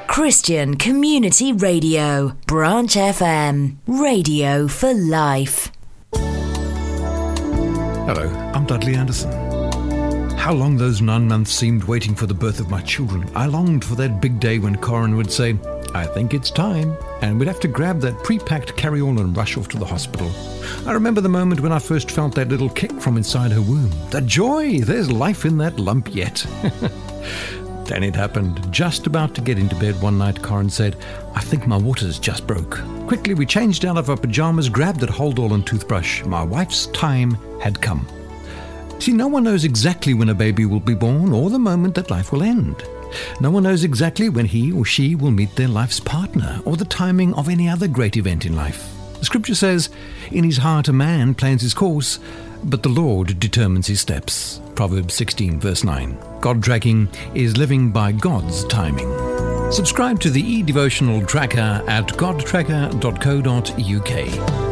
Christian Community Radio, Branch FM, radio for life. Hello, I'm Dudley Anderson. How long those 9 months seemed waiting for the birth of my children. I longed for that big day when Corin would say, "I think it's time," and we'd have to grab that pre-packed carry-all and rush off to the hospital. I remember the moment when I first felt that little kick from inside her womb. The joy! There's life in that lump yet. Then it happened. Just about to get into bed one night, Corin said, "I think my water's just broke." Quickly, we changed out of our pajamas, grabbed that hold-all and toothbrush. My wife's time had come. See, no one knows exactly when a baby will be born or the moment that life will end. No one knows exactly when he or she will meet their life's partner or the timing of any other great event in life. The scripture says, "In his heart a man plans his course, but the Lord determines his steps." Proverbs 16 verse 9. God tracking is living by God's timing. Subscribe to the e-devotional tracker at godtracker.co.uk.